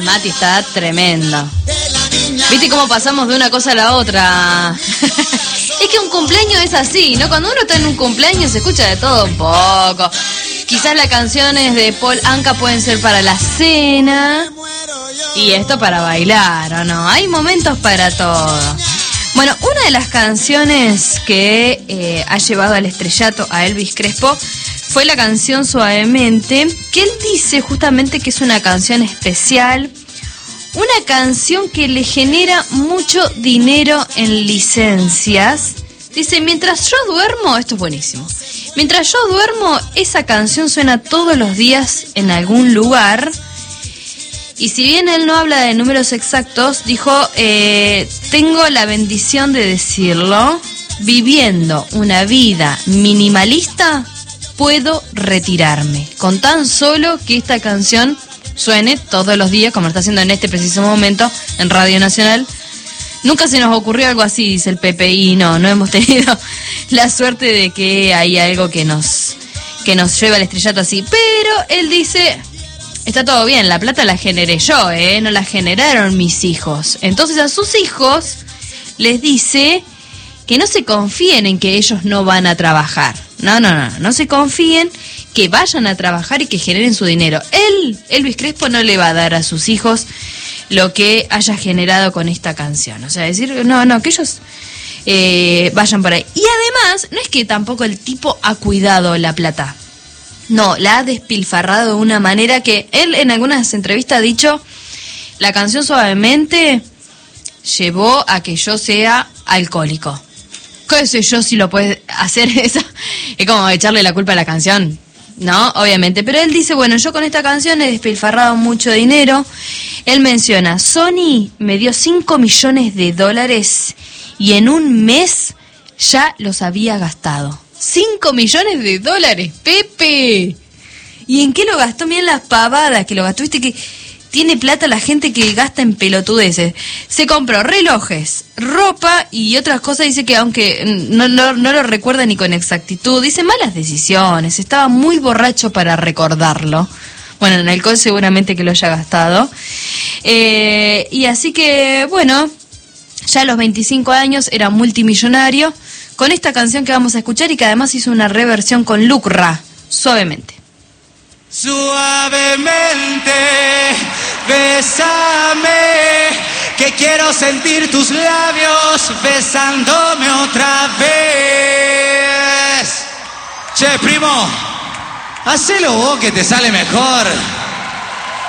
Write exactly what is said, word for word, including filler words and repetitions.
Mati está tremendo. ¿Viste cómo pasamos de una cosa a la otra? Es que un cumpleaños es así, ¿no? Cuando uno está en un cumpleaños se escucha de todo un poco. Quizás las canciones de Paul Anka pueden ser para la cena y esto para bailar, ¿o no? Hay momentos para todo. Bueno, una de las canciones que eh, ha llevado al estrellato a Elvis Crespo fue la canción Suavemente, que él dice justamente que es una canción especial, una canción que le genera mucho dinero en licencias. Dice, mientras yo duermo, esto es buenísimo, mientras yo duermo, esa canción suena todos los días en algún lugar. Y si bien él no habla de números exactos, dijo, eh, tengo la bendición de decirlo, viviendo una vida minimalista, puedo retirarme. Con tan solo que esta canción suene todos los días, como lo está haciendo en este preciso momento en Radio Nacional. Nunca se nos ocurrió algo así, dice el Pepe, y no, no hemos tenido la suerte de que hay algo que nos, que nos lleve al estrellato así. Pero él dice, está todo bien, la plata la generé yo, ¿eh? No la generaron mis hijos. Entonces a sus hijos les dice que no se confíen en que ellos no van a trabajar. No, no, no, no se confíen, que vayan a trabajar y que generen su dinero. Él, Elvis Crespo, no le va a dar a sus hijos lo que haya generado con esta canción. O sea, decir, no, no, que ellos eh, vayan por ahí. Y además, no es que tampoco el tipo ha cuidado la plata. No, la ha despilfarrado de una manera que él en algunas entrevistas ha dicho, la canción Suavemente llevó a que yo sea alcohólico. ¿Qué sé yo si lo puede hacer eso? Es como echarle la culpa a la canción, ¿no? Obviamente. Pero él dice, bueno, yo con esta canción he despilfarrado mucho dinero. Él menciona, Sony me dio cinco millones de dólares y en un mes ya los había gastado. cinco millones de dólares, Pepe. ¿Y en qué lo gastó? Miren las pavadas que lo gastó. Viste que tiene plata la gente que gasta en pelotudeces. Se compró relojes, ropa y otras cosas. Dice que aunque no, no, no lo recuerda ni con exactitud, dice malas decisiones. Estaba muy borracho para recordarlo. Bueno, en alcohol seguramente que lo haya gastado. Eh, y así que, bueno, ya a los veinticinco años era multimillonario con esta canción que vamos a escuchar y que además hizo una reversión con Lucra, Suavemente. Suavemente, bésame, que quiero sentir tus labios besándome otra vez. Che, primo, hacelo vos que te sale mejor.